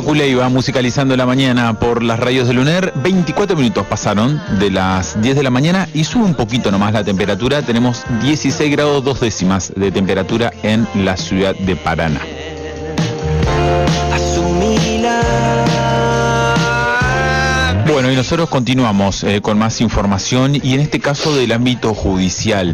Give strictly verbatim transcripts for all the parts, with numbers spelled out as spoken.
Facu Leiva musicalizando la mañana por las radios de Luner. veinticuatro minutos pasaron de las diez de la mañana y sube un poquito nomás la temperatura. Tenemos dieciséis grados dos décimas de temperatura en la ciudad de Paraná. Bueno, y nosotros continuamos eh, con más información y en este caso del ámbito judicial.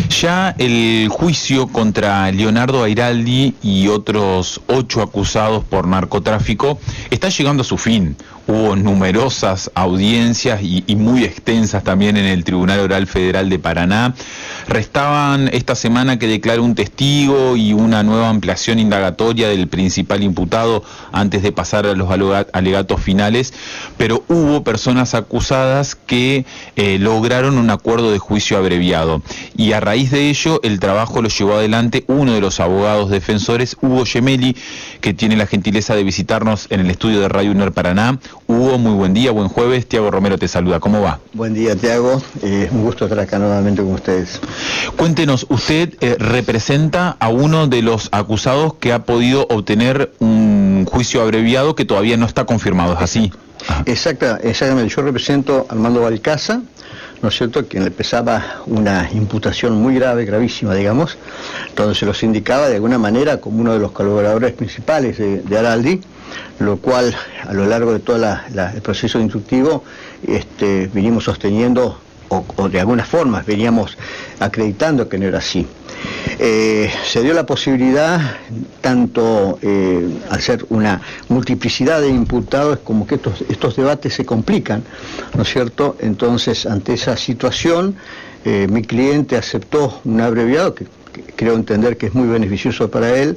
Ya el juicio contra Leonardo Airaldi y otros ocho acusados por narcotráfico está llegando a su fin. Hubo numerosas audiencias y, y muy extensas también en el Tribunal Oral Federal de Paraná. Restaban esta semana que declare un testigo y una nueva ampliación indagatoria del principal imputado antes de pasar a los alegatos finales, pero hubo personas acusadas que eh, lograron un acuerdo de juicio abreviado y a raíz de ello el trabajo lo llevó adelante uno de los abogados defensores, Hugo Gemelli, que tiene la gentileza de visitarnos en el estudio de Radio Luner Paraná. Hugo, muy buen día, buen jueves. Tiago Romero te saluda, ¿cómo va? Buen día, Tiago, eh, un gusto estar acá nuevamente con ustedes. Cuéntenos, usted eh, representa a uno de los acusados que ha podido obtener un juicio abreviado que todavía no está confirmado, ¿es así? Exacta, exactamente, yo represento a Armando Balcasa, ¿no es cierto?, quien le pesaba una imputación muy grave, gravísima, digamos, donde se los indicaba de alguna manera como uno de los colaboradores principales de, de Airaldi, lo cual a lo largo de todo la, la, el proceso instructivo este, vinimos sosteniendo o, o de algunas formas veníamos acreditando que no era así. Eh, se dio la posibilidad, tanto eh, al ser una multiplicidad de imputados, como que estos, estos debates se complican, ¿no es cierto? Entonces, ante esa situación, eh, mi cliente aceptó un abreviado que, que creo entender que es muy beneficioso para él,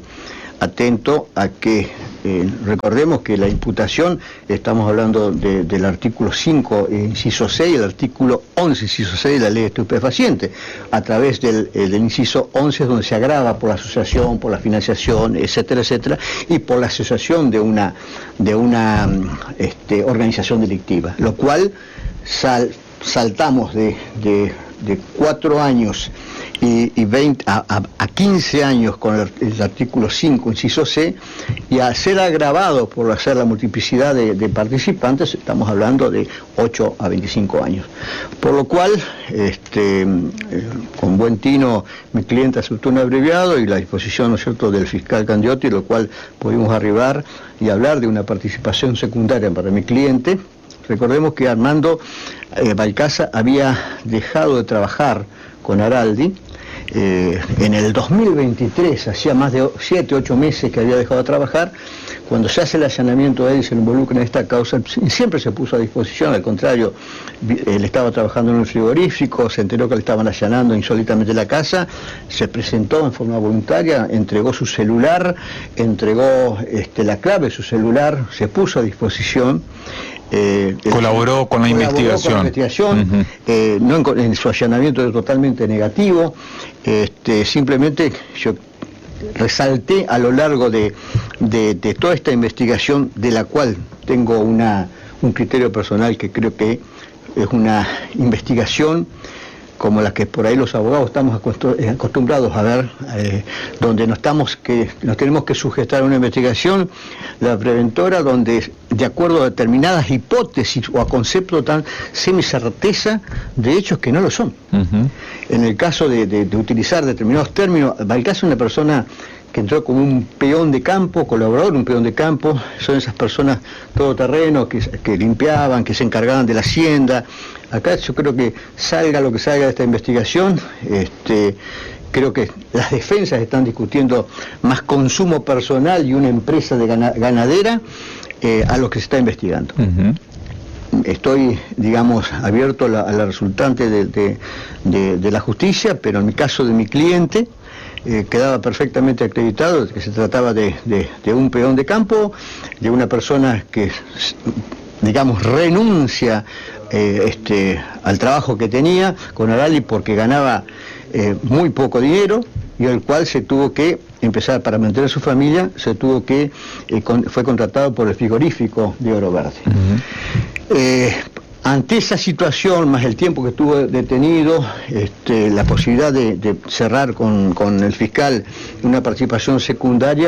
atento a que, eh, recordemos que la imputación, estamos hablando de, del artículo cinco, eh, inciso seis, y el artículo once, inciso seis de la ley de estupefacientes. A través del, eh, del inciso once es donde se agrava por la asociación, por la financiación, etcétera, etcétera, y por la asociación de una, de una este, organización delictiva, lo cual sal, saltamos de, de, de cuatro años y, y veinte, a, a, a quince años con el, el artículo cinco, inciso C, y a ser agravado por hacer la multiplicidad de, de participantes, estamos hablando de ocho a veinticinco años. Por lo cual, este, eh, con buen tino, mi cliente aceptó un abreviado y la disposición, ¿no es cierto?, del fiscal Candiotti, lo cual pudimos arribar y hablar de una participación secundaria para mi cliente. Recordemos que Armando eh, Balcasa había dejado de trabajar con Airaldi eh, en el dos mil veintitrés, hacía más de siete, ocho meses que había dejado de trabajar. Cuando se hace el allanamiento de él y se lo involucra en esta causa, siempre se puso a disposición, al contrario, él estaba trabajando en un frigorífico, se enteró que le estaban allanando insólitamente la casa, se presentó en forma voluntaria, entregó su celular, entregó este, la clave de su celular, se puso a disposición. Eh, colaboró el, con la colaboró investigación, con la investigación uh-huh. eh, no en, en su allanamiento es totalmente negativo, este, simplemente yo resalté a lo largo de, de, de toda esta investigación, de la cual tengo una, un criterio personal que creo que es una investigación como la que por ahí los abogados estamos acostumbrados a ver, eh, donde nos, estamos que, nos tenemos que sujetar a una investigación, la preventora, donde de acuerdo a determinadas hipótesis o a conceptos tan semicerteza de hechos que no lo son. Uh-huh. En el caso de, de, de utilizar determinados términos, Balcasa es una persona que entró como un peón de campo, colaborador, un peón de campo, son esas personas todoterreno que, que limpiaban, que se encargaban de la hacienda. Acá yo creo que salga lo que salga de esta investigación, este, creo que las defensas están discutiendo más consumo personal y una empresa de gana, ganadera eh, a lo que se está investigando. Uh-huh. Estoy, digamos, abierto a la, a la resultante de, de, de, de la justicia, pero en el caso de mi cliente, Eh, quedaba perfectamente acreditado que se trataba de, de, de un peón de campo, de una persona que, digamos, renuncia eh, este, al trabajo que tenía con Airaldi porque ganaba eh, muy poco dinero y el cual se tuvo que empezar, para mantener a su familia, se tuvo que, eh, con, fue contratado por el frigorífico de Oro Verde. Uh-huh. eh, Ante esa situación, más el tiempo que estuvo detenido, este, la posibilidad de, de cerrar con, con el fiscal una participación secundaria,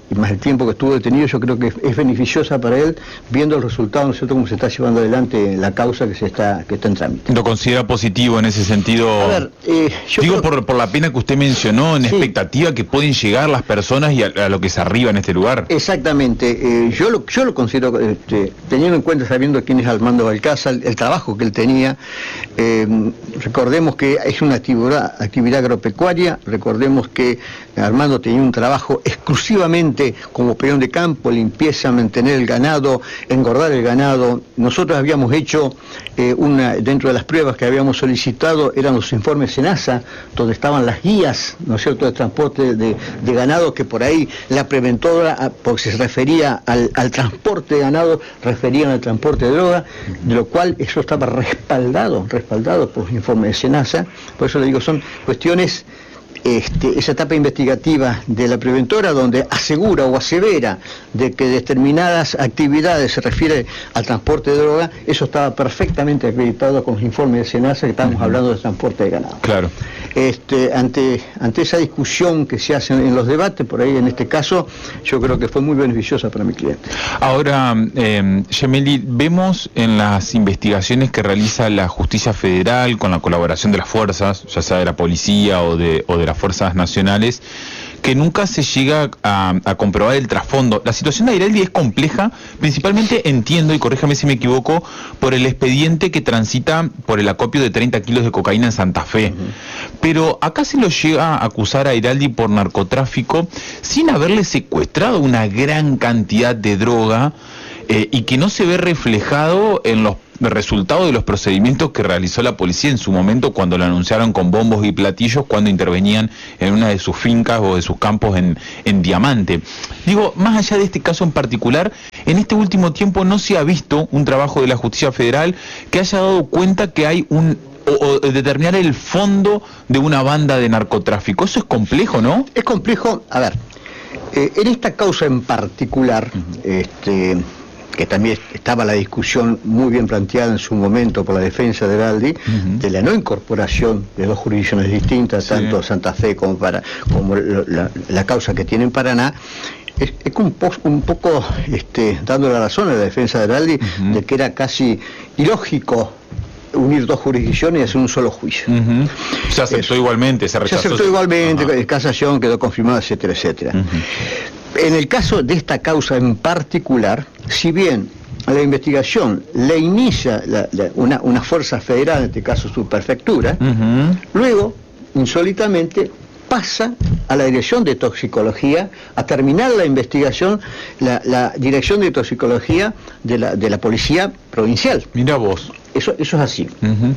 y más el tiempo que estuvo detenido, yo creo que es, es beneficiosa para él, viendo los resultados, ¿no es cierto?, cómo se está llevando adelante la causa que se está que está en trámite. ¿Lo considera positivo en ese sentido? A ver, eh, yo digo creo... por, por la pena que usted mencionó, en Sí. expectativa que pueden llegar las personas y a, a lo que se arriba en este lugar. Exactamente, eh, yo lo yo lo considero, este, teniendo en cuenta, sabiendo quién es Armando Balcázar, el, el trabajo que él tenía, eh, recordemos que es una actividad, actividad agropecuaria, recordemos que Armando tenía un trabajo exclusivamente como peón de campo, limpieza, mantener el ganado, engordar el ganado. Nosotros habíamos hecho eh, una, dentro de las pruebas que habíamos solicitado, eran los informes SENASA, donde estaban las guías, ¿no es cierto?, de transporte de, de ganado, que por ahí la preventora, porque se refería al, al transporte de ganado, referían al transporte de droga, de lo cual eso estaba respaldado, respaldado por los informes de SENASA. Por eso le digo, son cuestiones... Este, esa etapa investigativa de la preventora, donde asegura o asevera de que determinadas actividades se refiere al transporte de droga, eso estaba perfectamente acreditado con los informes de SENASA, que estamos uh-huh. hablando de transporte de ganado. Claro. Este, ante, ante esa discusión que se hace en los debates, por ahí en este caso, yo creo que fue muy beneficiosa para mi cliente. Ahora, eh, Gemelli, vemos en las investigaciones que realiza la Justicia Federal con la colaboración de las fuerzas, ya sea de la policía o de, o de las fuerzas nacionales, que nunca se llega a, a comprobar el trasfondo. La situación de Airaldi es compleja, principalmente, entiendo, y corríjame si me equivoco, por el expediente que transita por el acopio de treinta kilos de cocaína en Santa Fe. Uh-huh. Pero acá se lo llega a acusar a Airaldi por narcotráfico sin haberle secuestrado una gran cantidad de droga, eh, y que no se ve reflejado en los resultado de los procedimientos que realizó la policía en su momento cuando lo anunciaron con bombos y platillos cuando intervenían en una de sus fincas o de sus campos en, en Diamante. Digo, más allá de este caso en particular, en este último tiempo no se ha visto un trabajo de la Justicia Federal que haya dado cuenta que hay un o, o determinar el fondo de una banda de narcotráfico. Eso es complejo, ¿no? Es complejo, a ver, eh, en esta causa en particular, uh-huh. este que también estaba la discusión muy bien planteada en su momento por la defensa de Airaldi, uh-huh. de la no incorporación de dos jurisdicciones distintas, sí. tanto Santa Fe como, para, como la, la causa que tiene en Paraná, es, es un, po, un poco este, dando la razón a la defensa de Airaldi, uh-huh. de que era casi ilógico unir dos jurisdicciones y hacer un solo juicio. Uh-huh. Se aceptó Eso. igualmente, se rechazó. Se aceptó igualmente, uh-huh. casación quedó confirmada, etcétera, etcétera. Uh-huh. En el caso de esta causa en particular, si bien la investigación le inicia la, la, una, una fuerza federal, en este caso su prefectura, uh-huh. luego, insólitamente, pasa a la dirección de toxicología, a terminar la investigación, la, la dirección de toxicología de la, de la policía provincial. Mira vos. Eso, eso es así. Uh-huh.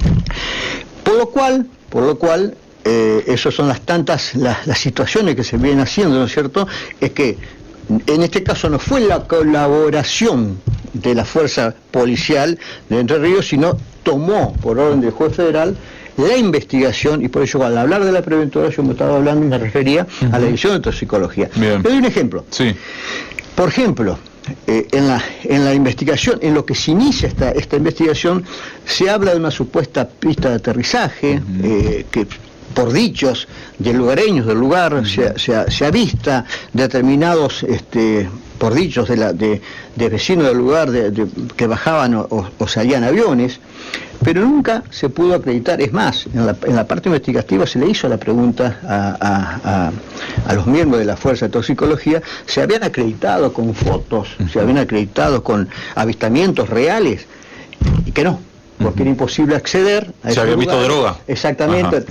Por lo cual, por lo cual, Eh, esas son las tantas, las, las situaciones que se vienen haciendo, ¿no es cierto? Es que en este caso no fue la colaboración de la fuerza policial de Entre Ríos, sino tomó por orden del juez federal la investigación, y por eso al hablar de la preventora yo me estaba hablando y me refería uh-huh. a la dirección de toxicología. Bien. Le doy un ejemplo. Sí. Por ejemplo, eh, en, la, en la investigación, en lo que se inicia esta, esta investigación, se habla de una supuesta pista de aterrizaje, uh-huh. eh, que por dichos de lugareños del lugar, uh-huh. se, se, se avista determinados, este, por dichos de, la, de, de vecinos del lugar, de, de, que bajaban o, o, o salían aviones, pero nunca se pudo acreditar. Es más, en la, en la parte investigativa se le hizo la pregunta a, a, a, a los miembros de la Fuerza de Toxicología, se habían acreditado con fotos, uh-huh. se habían acreditado con avistamientos reales, y que no, porque uh-huh. era imposible acceder a se había lugar. Visto droga. Exactamente. Ajá.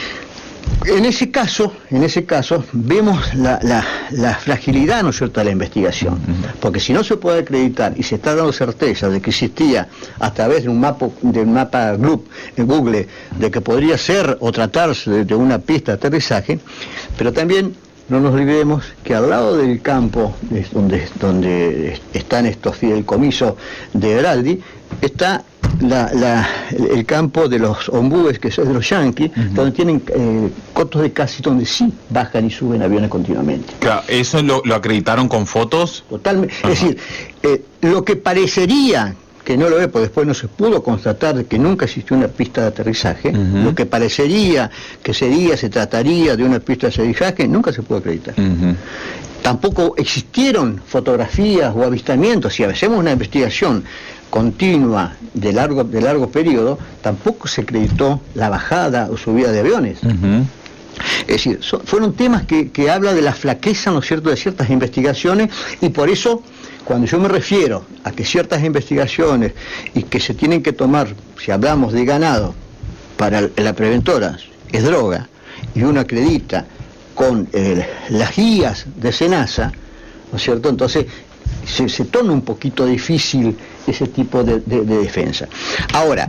En ese caso, en ese caso, vemos la, la, la fragilidad, ¿no es cierto?, de la investigación, uh-huh. porque si no se puede acreditar y se está dando certeza de que existía a través de un mapa, de un mapa group en Google, de que podría ser o tratarse de, de una pista de aterrizaje, pero también no nos olvidemos que al lado del campo donde, donde están estos fideicomisos de Airaldi, está la, la, el campo de los ombúes, que es de los yanquis, uh-huh. donde tienen eh, cotos de casi donde sí bajan y suben aviones continuamente. Claro, ¿eso lo, lo acreditaron con fotos? Totalmente. Uh-huh. Es decir, eh, lo que parecería, que no lo es, porque después no se pudo constatar que nunca existió una pista de aterrizaje, uh-huh. lo que parecería que sería, se trataría de una pista de aterrizaje, nunca se pudo acreditar. Uh-huh. tampoco existieron fotografías o avistamientos. Si hacemos una investigación continua de largo, de largo periodo, tampoco se acreditó la bajada o subida de aviones. Uh-huh. Es decir, so, fueron temas que, que habla de la flaqueza, ¿no es cierto?, de ciertas investigaciones, y por eso, cuando yo me refiero a que ciertas investigaciones y que se tienen que tomar, si hablamos de ganado, para la preventora, es droga, y uno acredita con eh, las guías de SENASA, ¿no es cierto?, entonces se, se torna un poquito difícil ese tipo de, de, de defensa. Ahora,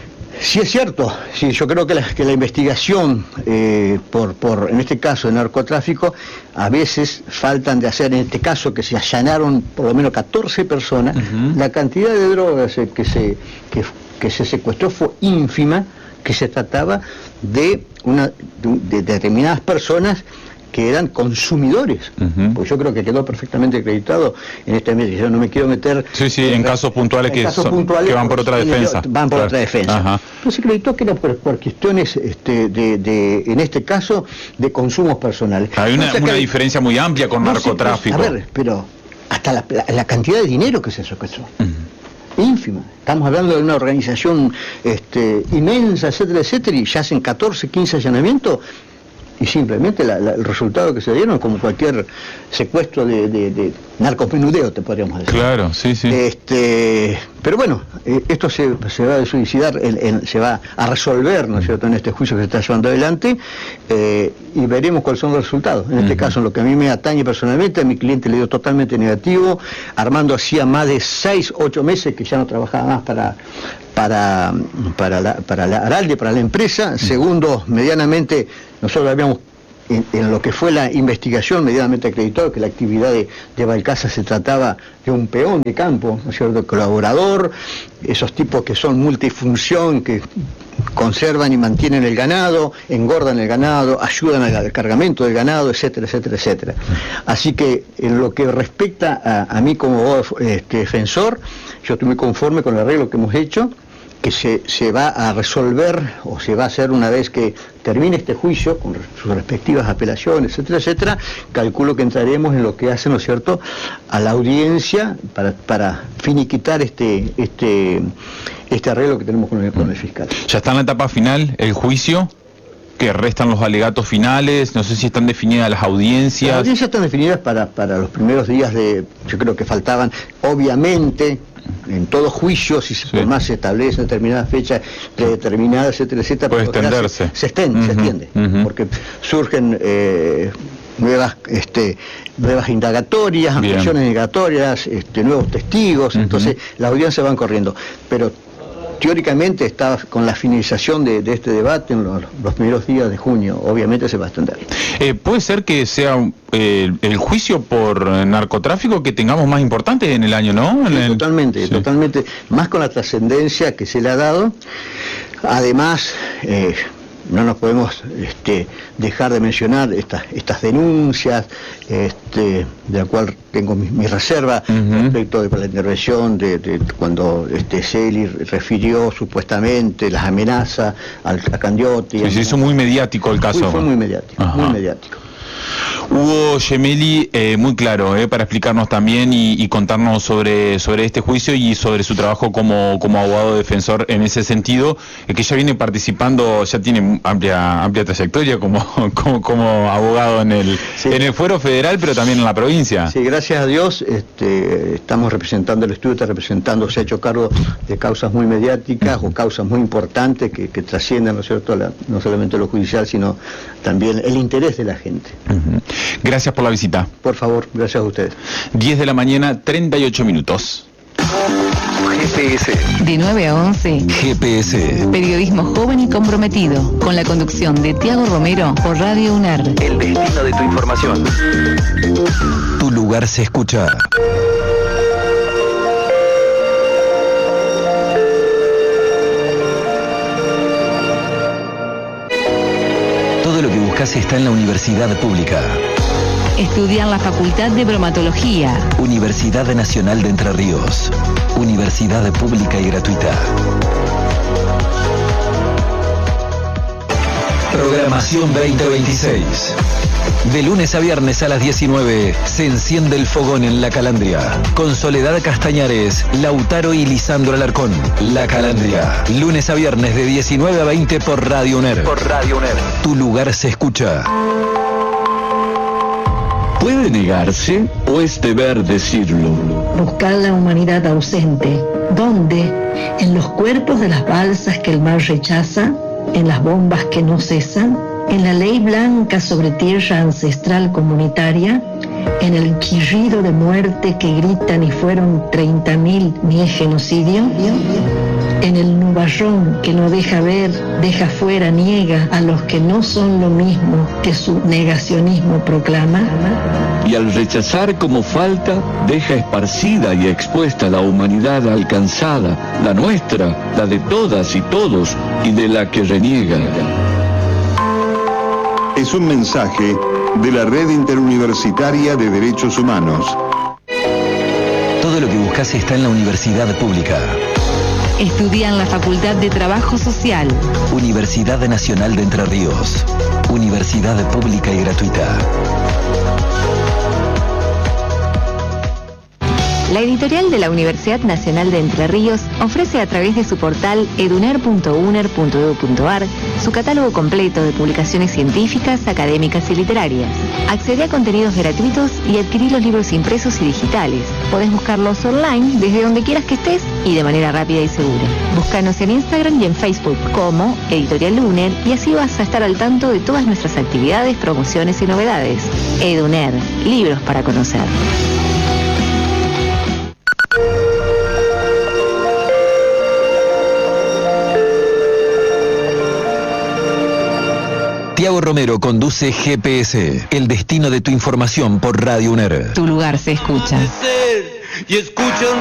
sí es cierto, sí, yo creo que la, que la investigación, eh, por, por, en este caso de narcotráfico, a veces faltan de hacer, en este caso que se allanaron por lo menos catorce personas, uh-huh. la cantidad de drogas que se, que, que se secuestró fue ínfima, que se trataba de, una, de, de determinadas personas que eran consumidores, uh-huh. porque yo creo que quedó perfectamente acreditado en esta medida. Yo no me quiero meter sí, sí, en, en casos puntuales, en que, casos son, puntuales que van por otra defensa. Van por claro. otra defensa. Ajá. Entonces se acreditó que era por, por cuestiones, este, de, de, en este caso, de consumos personales. Hay una, o sea, una que, diferencia muy amplia con no narcotráfico. Sé, a ver, pero hasta la, la, la cantidad de dinero que se secuestró. Uh-huh. Ínfima. Estamos hablando de una organización este, inmensa, etcétera, etcétera, y ya hacen catorce, quince allanamientos, y simplemente la, la, el resultado que se dieron es como cualquier secuestro de, de, de narcomenudeo, te podríamos decir. Claro, sí, sí. Este, pero bueno, eh, esto se, se va a suicidar, el, el, se va a resolver, ¿no es cierto?, en este juicio que se está llevando adelante, eh, y veremos cuáles son los resultados. En uh-huh. este caso, en lo que a mí me atañe personalmente, a mi cliente le dio totalmente negativo. Armando hacía más de seis, ocho meses que ya no trabajaba más para... para para la, para la Aralde, para la empresa. Uh-huh. Segundo, medianamente, nosotros habíamos, en, en lo que fue la investigación, medianamente acreditado que la actividad de, de Balcasa se trataba de un peón de campo, ¿no es cierto?, colaborador, esos tipos que son multifunción, que conservan y mantienen el ganado, engordan el ganado, ayudan al, al cargamento del ganado, etcétera, etcétera, etcétera. Así que en lo que respecta a, a mí como este, defensor, yo estoy muy conforme con el arreglo que hemos hecho, que se, se va a resolver o se va a hacer una vez que termine este juicio con sus respectivas apelaciones, etcétera, etcétera. Calculo que entraremos en lo que hace, ¿no es cierto?, a la audiencia para, para finiquitar este, este, este arreglo que tenemos con el, con el fiscal. ¿Ya está en la etapa final el juicio? Que restan los alegatos finales, no sé si están definidas las audiencias. Las audiencias están definidas para, para los primeros días de, yo creo que faltaban, obviamente, en todo juicio, si sí. por más se establece determinadas fechas predeterminadas, etcétera, etcétera, puede extenderse. Se, se, extiende, uh-huh, se extiende, uh-huh. porque surgen eh, nuevas este, nuevas indagatorias, ampliaciones indagatorias, este, nuevos testigos, uh-huh. entonces las audiencias van corriendo, pero teóricamente está con la finalización de, de este debate en los, los primeros días de junio, obviamente se va a extender. Eh, ¿Puede ser que sea eh, el juicio por narcotráfico que tengamos más importante en el año, no? En sí, el... Totalmente, sí. totalmente, más con la trascendencia que se le ha dado. Además, eh, no nos podemos este, dejar de mencionar estas estas denuncias, este, de la cual tengo mi, mi reserva uh-huh. respecto de la intervención de, de cuando este Celi refirió supuestamente las amenazas al, a Candioti. Sí, se hizo muy mediático el caso. Fue, fue muy mediático, Ajá. muy mediático. Hugo Gemelli, eh, muy claro, eh, para explicarnos también y, y contarnos sobre, sobre este juicio y sobre su trabajo como, como abogado defensor en ese sentido, eh, que ya viene participando, ya tiene amplia amplia trayectoria como, como, como abogado en el, sí. en el fuero federal, pero también en la provincia. Sí, gracias a Dios este, estamos representando, el estudio está representando, se ha hecho cargo de causas muy mediáticas uh-huh. o causas muy importantes que, que trascienden, ¿no es cierto?, la, no solamente lo judicial, sino también el interés de la gente. Uh-huh. Gracias por la visita. Por favor, gracias a ustedes. diez de la mañana, treinta y ocho minutos. G P S. De nueve a once. G P S. Periodismo joven y comprometido. Con la conducción de Tiago Romero por Radio UNAR. El destino de tu información. Tu lugar se escucha. Todo lo que buscas está en la universidad pública. Estudia en la Facultad de Bromatología. Universidad Nacional de Entre Ríos. Universidad pública y gratuita. Programación veinte veintiséis. De lunes a viernes a las diecinueve se enciende el fogón en La Calandria. Con Soledad Castañares, Lautaro y Lisandro Alarcón. La Calandria. Lunes a viernes de diecinueve a veinte por Radio UNER. Por Radio UNER. Tu lugar se escucha. ¿Puede negarse o es deber decirlo? Buscar la humanidad ausente. ¿Dónde? En los cuerpos de las balsas que el mar rechaza, en las bombas que no cesan, en la ley blanca sobre tierra ancestral comunitaria, en el chirrido de muerte que gritan y fueron treinta mil ni es genocidio, en el nubarrón que no deja ver, deja fuera, niega a los que no son lo mismo que su negacionismo proclama. Y al rechazar como falta, deja esparcida y expuesta la humanidad alcanzada, la nuestra, la de todas y todos, y de la que reniega. Es un mensaje de la Red Interuniversitaria de Derechos Humanos. Todo lo que buscas está en la universidad pública. Estudia en la Facultad de Trabajo Social. Universidad Nacional de Entre Ríos. Universidad pública y gratuita. La editorial de la Universidad Nacional de Entre Ríos ofrece a través de su portal eduner punto uner punto edu punto ar su catálogo completo de publicaciones científicas, académicas y literarias. Accede a contenidos gratuitos y adquirir los libros impresos y digitales. Podés buscarlos online desde donde quieras que estés y de manera rápida y segura. Búscanos en Instagram y en Facebook como Editorial UNER y así vas a estar al tanto de todas nuestras actividades, promociones y novedades. EduNer, libros para conocer. Tiago Romero conduce G P S, el destino de tu información por Radio UNER. Tu lugar se escucha. Y escucha